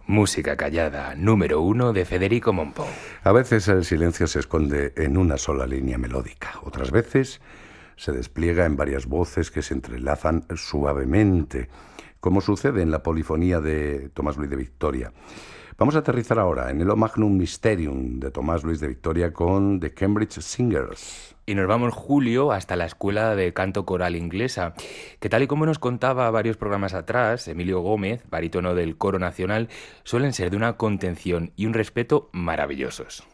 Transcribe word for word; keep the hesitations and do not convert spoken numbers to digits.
Música callada, número uno de Federico Mompou. A veces el silencio se esconde en una sola línea melódica. Otras veces se despliega en varias voces que se entrelazan suavemente, como sucede en la polifonía de Tomás Luis de Victoria. Vamos a aterrizar ahora en el O Magnum Mysterium de Tomás Luis de Victoria con The Cambridge Singers. Y nos vamos, Julio, hasta la Escuela de Canto Coral Inglesa, que tal y como nos contaba varios programas atrás, Emilio Gómez, barítono del Coro Nacional, suelen ser de una contención y un respeto maravillosos.